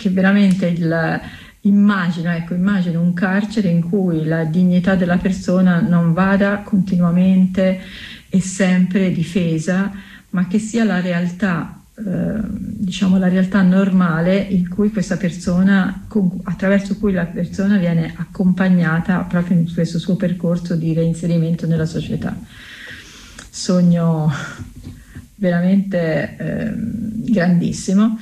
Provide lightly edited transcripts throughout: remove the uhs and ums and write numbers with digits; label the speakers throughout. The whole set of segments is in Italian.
Speaker 1: che veramente immagino un carcere in cui la dignità della persona non vada continuamente e sempre difesa, ma che sia la realtà, la realtà normale in cui questa persona, attraverso cui la persona viene accompagnata proprio in questo suo percorso di reinserimento nella società. Sogno veramente grandissimo,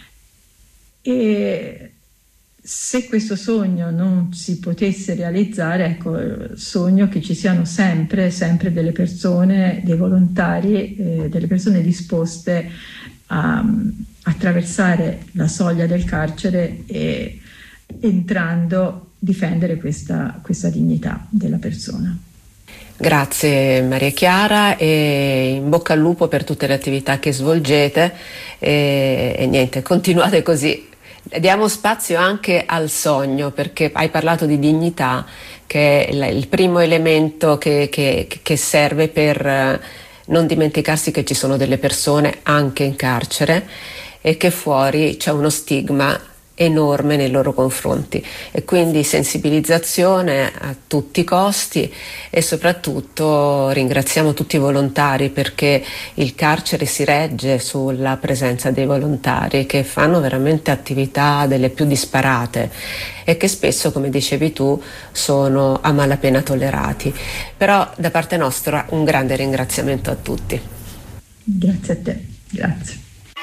Speaker 1: e se questo sogno non si potesse realizzare, ecco, sogno che ci siano sempre delle persone, dei volontari, delle persone disposte a attraversare la soglia del carcere e, entrando, difendere questa dignità della persona.
Speaker 2: Grazie Maria Chiara, e in bocca al lupo per tutte le attività che svolgete, e niente, continuate così. Diamo spazio anche al sogno, perché hai parlato di dignità, che è il primo elemento che serve per non dimenticarsi che ci sono delle persone anche in carcere e che fuori c'è uno stigma enorme nei loro confronti, e quindi sensibilizzazione a tutti i costi, e soprattutto ringraziamo tutti i volontari, perché il carcere si regge sulla presenza dei volontari che fanno veramente attività delle più disparate e che spesso, come dicevi tu, sono a malapena tollerati. Però da parte nostra un grande ringraziamento a tutti.
Speaker 1: Grazie a te, grazie.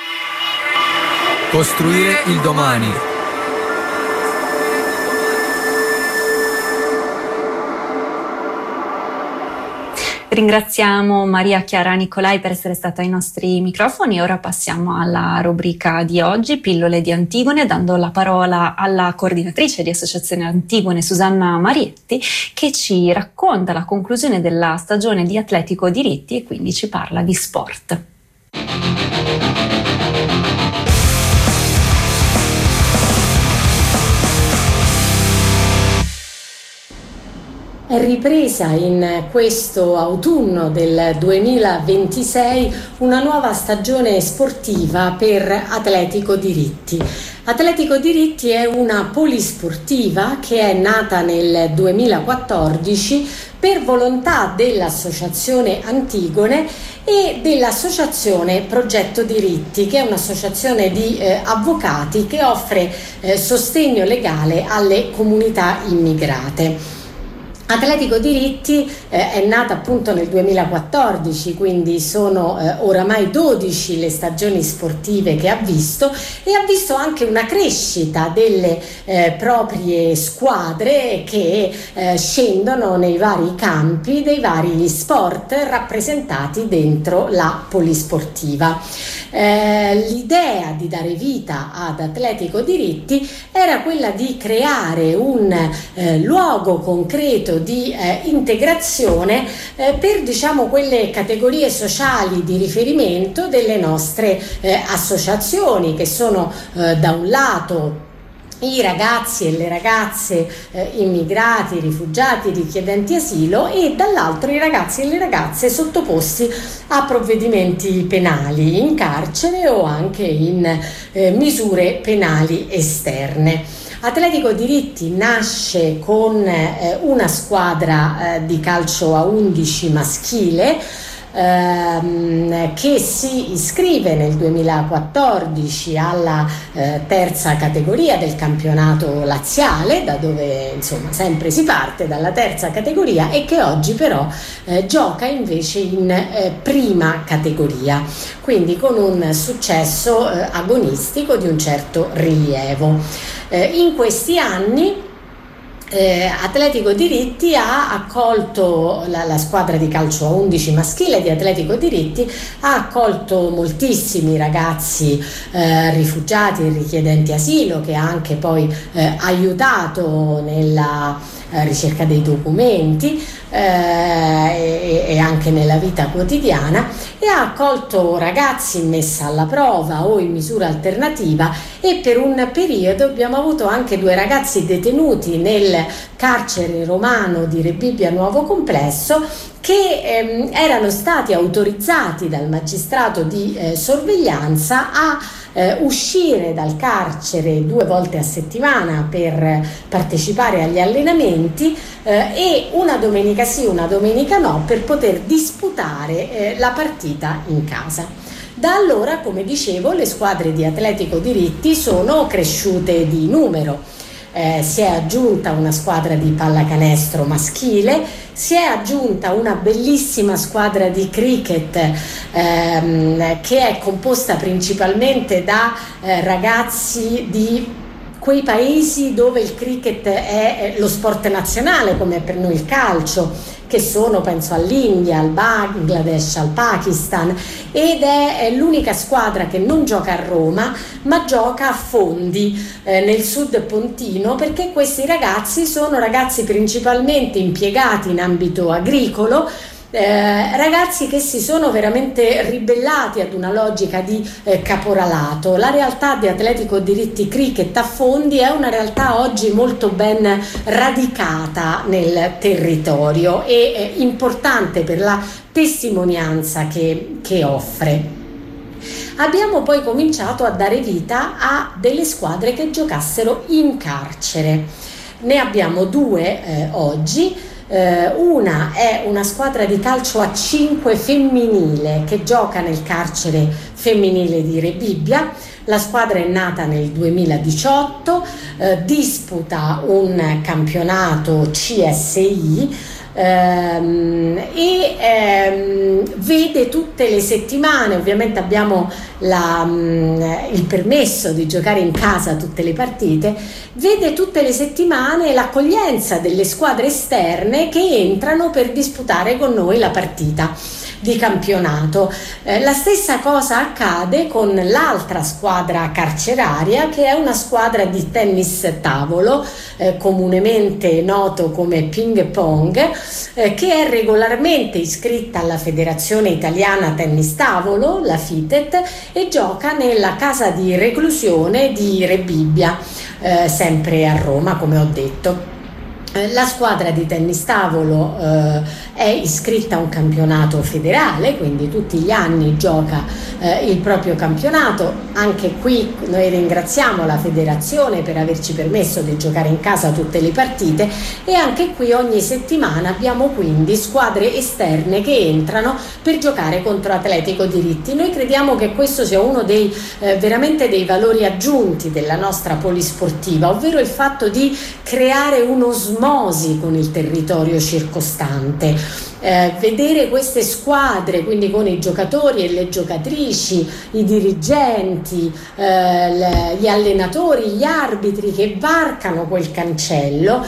Speaker 3: Costruire il domani.
Speaker 4: Ringraziamo Maria Chiara Nicolai per essere stata ai nostri microfoni. Ora passiamo alla rubrica di oggi, Pillole di Antigone, dando la parola alla coordinatrice di Associazione Antigone, Susanna Marietti, che ci racconta la conclusione della stagione di Atletico Diritti e quindi ci parla di sport.
Speaker 5: È ripresa in questo autunno del 2026 una nuova stagione sportiva per Atletico Diritti. Atletico Diritti è una polisportiva che è nata nel 2014 per volontà dell'Associazione Antigone e dell'Associazione Progetto Diritti, che è un'associazione di avvocati che offre sostegno legale alle comunità immigrate. Atletico Diritti è nata appunto nel 2014, quindi sono oramai 12 le stagioni sportive che ha visto, e ha visto anche una crescita delle proprie squadre che scendono nei vari campi dei vari sport rappresentati dentro la polisportiva. L'idea di dare vita ad Atletico Diritti era quella di creare un luogo concreto di integrazione per quelle categorie sociali di riferimento delle nostre associazioni, che sono da un lato i ragazzi e le ragazze immigrati, rifugiati, richiedenti asilo, e dall'altro i ragazzi e le ragazze sottoposti a provvedimenti penali in carcere o anche in misure penali esterne. Atletico Diritti nasce con una squadra di calcio a 11 maschile che si iscrive nel 2014 alla terza categoria del campionato laziale, da dove sempre si parte dalla terza categoria, e che oggi però gioca invece in prima categoria, quindi con un successo agonistico di un certo rilievo. In questi anni Atletico Diritti ha accolto la squadra di calcio a 11 maschile di Atletico Diritti, ha accolto moltissimi ragazzi rifugiati e richiedenti asilo, che ha anche poi aiutato nella ricerca dei documenti e anche nella vita quotidiana, e ha accolto ragazzi in messa alla prova o in misura alternativa, e per un periodo abbiamo avuto anche 2 ragazzi detenuti nel carcere romano di Rebibbia Nuovo Complesso, che erano stati autorizzati dal magistrato di sorveglianza a uscire dal carcere 2 volte a settimana per partecipare agli allenamenti e una domenica sì, una domenica no, per poter disputare la partita in casa. Da allora, come dicevo, le squadre di Atletico di Ritti sono cresciute di numero. Si è aggiunta una squadra di pallacanestro maschile, si è aggiunta una bellissima squadra di cricket che è composta principalmente da ragazzi di quei paesi dove il cricket è lo sport nazionale, come per noi il calcio, che sono, penso, all'India, al Bangladesh, al Pakistan, ed è l'unica squadra che non gioca a Roma ma gioca a Fondi nel sud pontino, perché questi ragazzi sono ragazzi principalmente impiegati in ambito agricolo, ragazzi che si sono veramente ribellati ad una logica di caporalato. La realtà di Atletico di Ritti Cricket a Fondi è una realtà oggi molto ben radicata nel territorio e importante per la testimonianza che offre. Abbiamo poi cominciato a dare vita a delle squadre che giocassero in carcere. Ne abbiamo 2 oggi. Una è una squadra di calcio a 5 femminile che gioca nel carcere femminile di Rebibbia. La squadra è nata nel 2018, disputa un campionato CSI vede tutte le settimane, ovviamente abbiamo il permesso di giocare in casa tutte le partite, vede tutte le settimane l'accoglienza delle squadre esterne che entrano per disputare con noi la partita di campionato. La stessa cosa accade con l'altra squadra carceraria, che è una squadra di tennis tavolo, comunemente noto come ping pong, che è regolarmente iscritta alla Federazione Italiana Tennis Tavolo, la FITET, e gioca nella casa di reclusione di Rebibbia, sempre a Roma, come ho detto. La squadra di tennis tavolo è iscritta a un campionato federale, quindi tutti gli anni gioca il proprio campionato. Anche qui noi ringraziamo la federazione per averci permesso di giocare in casa tutte le partite, e anche qui ogni settimana abbiamo quindi squadre esterne che entrano per giocare contro Atletico di Ritti. Noi crediamo che questo sia uno dei veramente dei valori aggiunti della nostra polisportiva, ovvero il fatto di creare un'osmosi con il territorio circostante. Vedere queste squadre, quindi con i giocatori e le giocatrici, i dirigenti, gli allenatori, gli arbitri che varcano quel cancello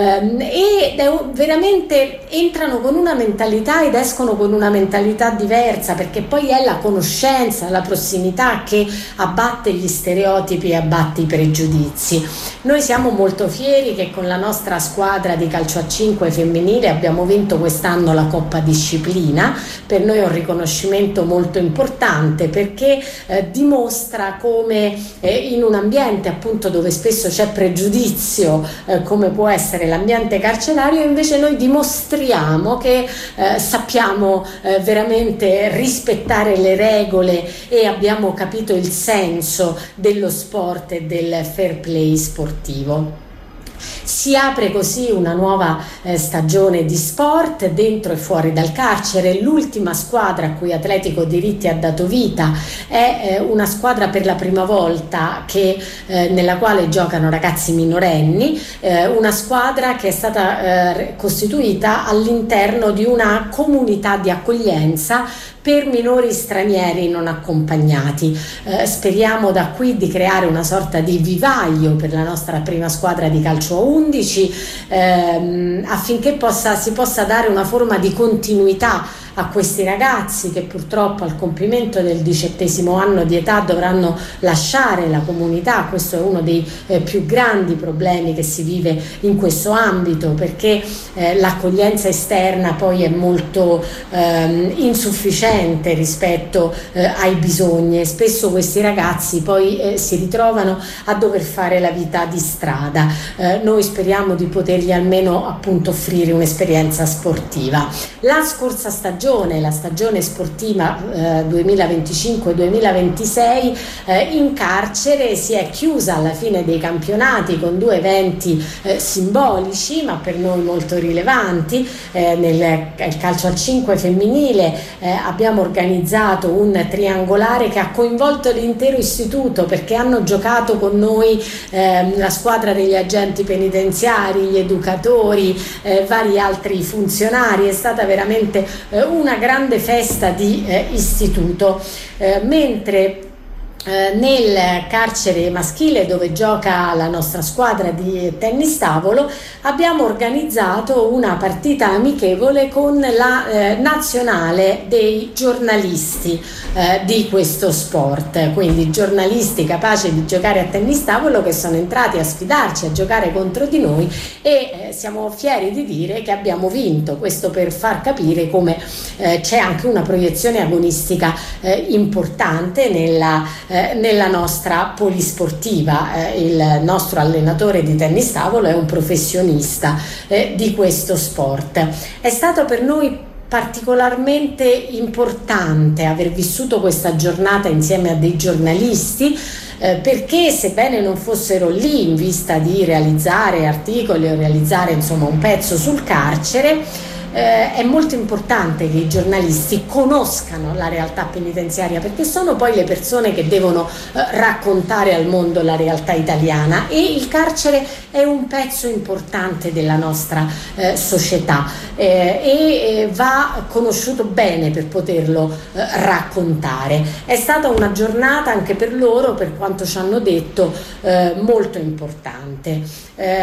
Speaker 5: e veramente entrano con una mentalità ed escono con una mentalità diversa, perché poi è la conoscenza, la prossimità che abbatte gli stereotipi e abbatte i pregiudizi. Noi siamo molto fieri che con la nostra squadra di calcio a 5 femminile abbiamo vinto quest'anno la Coppa Disciplina. Per noi è un riconoscimento molto importante, perché dimostra come in un ambiente appunto dove spesso c'è pregiudizio, come può essere l'ambiente carcerario, invece noi dimostriamo che sappiamo veramente rispettare le regole e abbiamo capito il senso dello sport e del fair play sportivo. Si apre così una nuova stagione di sport dentro e fuori dal carcere. L'ultima squadra a cui Atletico di Ritti ha dato vita è una squadra per la prima volta nella quale giocano ragazzi minorenni, una squadra che è stata costituita all'interno di una comunità di accoglienza per minori stranieri non accompagnati. Speriamo da qui di creare una sorta di vivaio per la nostra prima squadra di calcio a 11, affinché si possa dare una forma di continuità a questi ragazzi che purtroppo al compimento del 17° anno di età dovranno lasciare la comunità. Questo è uno dei più grandi problemi che si vive in questo ambito, perché l'accoglienza esterna poi è molto insufficiente rispetto ai bisogni, e spesso questi ragazzi poi si ritrovano a dover fare la vita di strada. Noi speriamo di potergli almeno appunto offrire un'esperienza sportiva. La scorsa stagione stagione, la stagione sportiva 2025-2026 in carcere si è chiusa alla fine dei campionati con 2 eventi simbolici ma per noi molto rilevanti. Nel calcio a 5 femminile abbiamo organizzato un triangolare che ha coinvolto l'intero istituto, perché hanno giocato con noi la squadra degli agenti penitenziari, gli educatori, vari altri funzionari. È stata veramente una grande festa di istituto, mentre nel carcere maschile dove gioca la nostra squadra di tennis tavolo abbiamo organizzato una partita amichevole con la nazionale dei giornalisti di questo sport, quindi giornalisti capaci di giocare a tennis tavolo che sono entrati a sfidarci, a giocare contro di noi, e siamo fieri di dire che abbiamo vinto. Questo per far capire come c'è anche una proiezione agonistica importante nella nostra polisportiva. Il nostro allenatore di tennis tavolo è un professionista di questo sport. È stato per noi particolarmente importante aver vissuto questa giornata insieme a dei giornalisti, perché sebbene non fossero lì in vista di realizzare articoli o realizzare un pezzo sul carcere, è molto importante che i giornalisti conoscano la realtà penitenziaria, perché sono poi le persone che devono raccontare al mondo la realtà italiana, e il carcere è un pezzo importante della nostra società e va conosciuto bene per poterlo raccontare. È stata una giornata anche per loro, per quanto ci hanno detto, molto importante.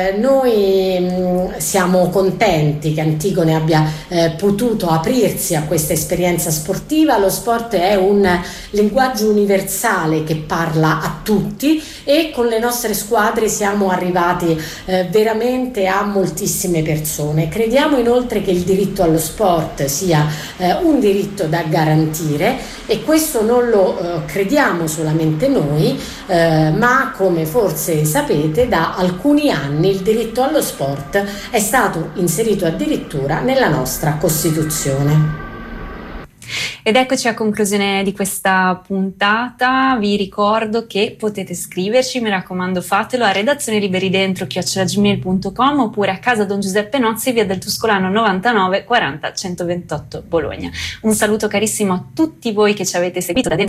Speaker 5: Noi siamo contenti che Antigone abbia potuto aprirsi a questa esperienza sportiva. Lo sport è un linguaggio universale che parla a tutti, e con le nostre squadre siamo arrivati veramente a moltissime persone. Crediamo inoltre che il diritto allo sport sia un diritto da garantire, e questo non lo crediamo solamente noi, ma come forse sapete da alcuni anni il diritto allo sport è stato inserito addirittura nella nostra Costituzione.
Speaker 4: Ed eccoci a conclusione di questa puntata. Vi ricordo che potete scriverci, mi raccomando fatelo, a redazioneliberidentro@gmail.com oppure a casa Don Giuseppe Nozzi, via del Tuscolano 99 40 128 Bologna. Un saluto carissimo a tutti voi che ci avete seguito da dentro